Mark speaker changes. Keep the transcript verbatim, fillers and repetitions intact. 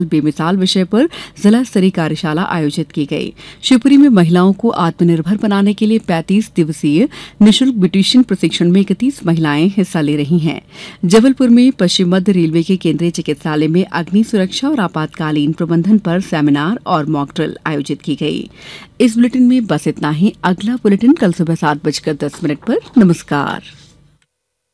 Speaker 1: बेमिसाल विषय पर जिला स्तरीय कार्यशाला आयोजित की गई। शिवपुरी में महिलाओं को आत्मनिर्भर बनाने के लिए पैंतीस दिवसीय निःशुल्क ब्यूटिशियन प्रशिक्षण में इकतीस महिलाएं हिस्सा ले रही हैं। जबलपुर में पश्चिम मध्य रेलवे के केंद्रीय चिकित्सालय में अग्नि सुरक्षा और आपातकालीन प्रबंधन पर सेमिनार और मॉक ड्रिल आयोजित की गई। इस बुलेटिन में बस इतना ही। अगला बुलेटिन कल सुबह सात बजकर दस मिनट पर। नमस्कार।